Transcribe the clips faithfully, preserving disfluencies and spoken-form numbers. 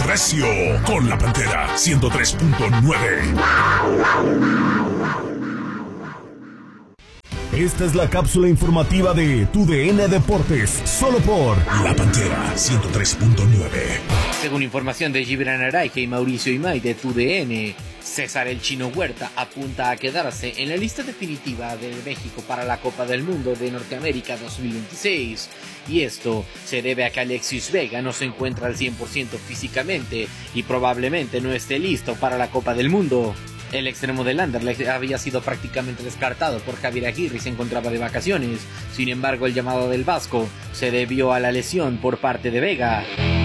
recio con la Pantera ciento tres punto nueve. Esta es la cápsula informativa de Tu D N Deportes, solo por La Pantera ciento tres punto nueve. Según información de Gibran Araige y Mauricio Imay de Tu D N, César El Chino Huerta apunta a quedarse en la lista definitiva de México para la Copa del Mundo de Norteamérica dos mil veintiséis. Y esto se debe a que Alexis Vega no se encuentra al cien por ciento físicamente y probablemente no esté listo para la Copa del Mundo. El extremo del Anderlecht había sido prácticamente descartado por Javier Aguirre y se encontraba de vacaciones. Sin embargo, el llamado del vasco se debió a la lesión por parte de Vega.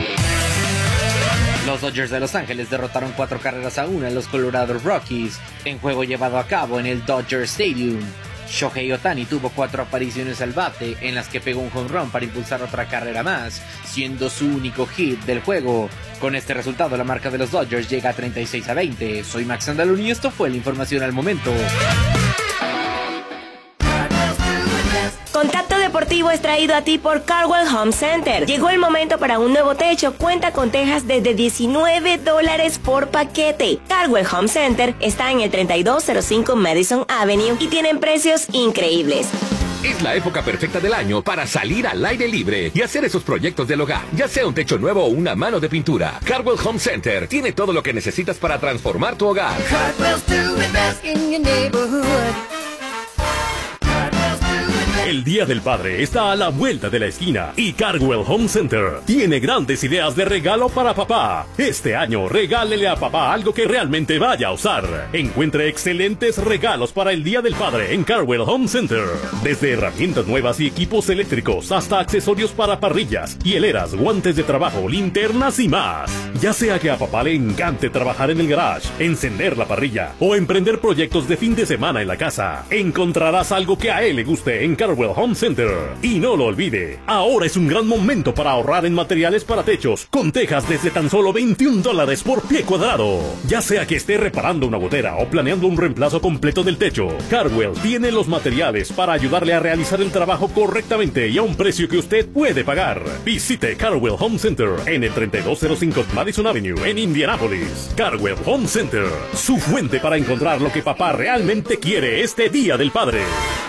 Los Dodgers de Los Ángeles derrotaron cuatro carreras a una a los Colorado Rockies en juego llevado a cabo en el Dodger Stadium. Shohei Ohtani tuvo cuatro apariciones al bate en las que pegó un home run para impulsar otra carrera más, siendo su único hit del juego. Con este resultado, la marca de los Dodgers llega a treinta y seis a veinte. Soy Max Andalón y esto fue la información al momento. Contacto Deportivo es traído a ti por Cardwell Home Center. Llegó el momento para un nuevo techo. Cuenta con tejas desde diecinueve dólares por paquete. Cardwell Home Center está en el treinta y dos cero cinco Madison Avenue y tienen precios increíbles. Es la época perfecta del año para salir al aire libre y hacer esos proyectos del hogar, ya sea un techo nuevo o una mano de pintura. Cardwell Home Center tiene todo lo que necesitas para transformar tu hogar. El Día del Padre está a la vuelta de la esquina y Cardwell Home Center tiene grandes ideas de regalo para papá. Este año regálele a papá algo que realmente vaya a usar. Encuentre excelentes regalos para el Día del Padre en Cardwell Home Center. Desde herramientas nuevas y equipos eléctricos hasta accesorios para parrillas, hieleras, guantes de trabajo, linternas y más. Ya sea que a papá le encante trabajar en el garage, encender la parrilla o emprender proyectos de fin de semana en la casa, encontrarás algo que a él le guste en Cardwell Home Center. Y no lo olvide, ahora es un gran momento para ahorrar en materiales para techos, con tejas desde tan solo veintiún dólares por pie cuadrado. Ya sea que esté reparando una gotera o planeando un reemplazo completo del techo, Cardwell tiene los materiales para ayudarle a realizar el trabajo correctamente y a un precio que usted puede pagar. Visite Cardwell Home Center en el treinta y dos cero cinco Madison Avenue en Indianápolis. Cardwell Home Center, su fuente para encontrar lo que papá realmente quiere este Día del Padre.